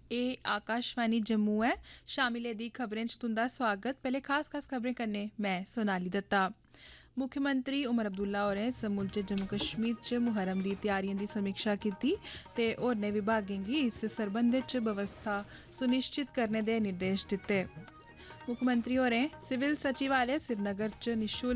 एह् आकाशवाणी जम्मू ऐ। शामिल दी खबरें च तुंदा स्वागत। पैह्ले खास खबरें कन्नै मैं सोनाली दत्ता। मुक्खमंत्री उमर अब्दुल्ला होरें समूलचे जम्मू कश्मीर च मुहर्रम दी त्यारियें दी समीक्षा कीती ते होरनें विभागें गी इस सरबंधै च बवस्था सुनिश्चित करने दे निर्देश दित्ते। मुक्खमंत्री होरें सिविल सचिवालय श्रीनगर च निशुल्क